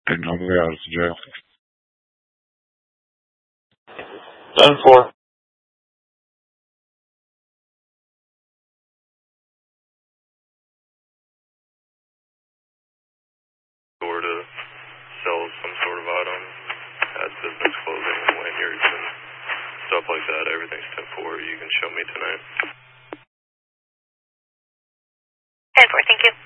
and on the way out of the jail. 10-4. Or to sell some sort of item, has business clothing, lanyards, and stuff like that. Everything's 10-4. You can show me tonight. 10-4, thank you.